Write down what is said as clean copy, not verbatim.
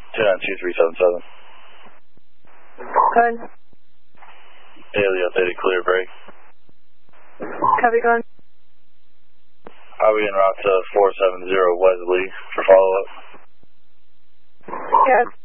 292-377. Go ahead. Daily updated clear break. Copy, go on. Are we en route to 470 Wesley for follow-up? Yeah.